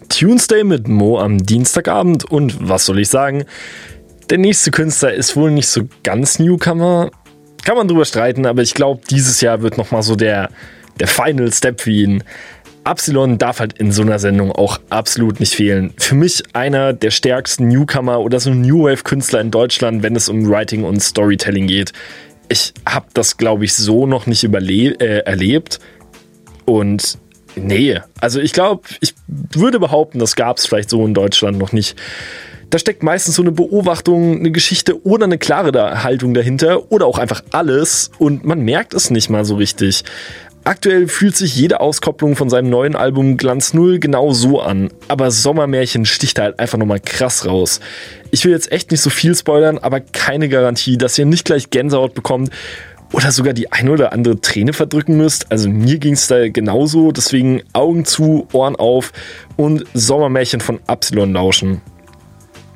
Tuesday mit Mo am Dienstagabend und was soll ich sagen? Der nächste Künstler ist wohl nicht so ganz Newcomer. Kann man drüber streiten, aber ich glaube, dieses Jahr wird nochmal so der Final Step für ihn. Absilon darf halt in so einer Sendung auch absolut nicht fehlen. Für mich einer der stärksten Newcomer oder so New Wave Künstler in Deutschland, wenn es um Writing und Storytelling geht. Ich habe das, glaube ich, so noch nicht erlebt. Und nee, also ich glaube, ich würde behaupten, das gab es vielleicht so in Deutschland noch nicht. Da steckt meistens so eine Beobachtung, eine Geschichte oder eine klare Haltung dahinter oder auch einfach alles und man merkt es nicht mal so richtig. Aktuell fühlt sich jede Auskopplung von seinem neuen Album Glanz Null genau so an, aber Sommermärchen sticht halt einfach nochmal krass raus. Ich will jetzt echt nicht so viel spoilern, aber keine Garantie, dass ihr nicht gleich Gänsehaut bekommt oder sogar die eine oder andere Träne verdrücken müsst. Also mir ging es da genauso, deswegen Augen zu, Ohren auf und Sommermärchen von Absilon lauschen.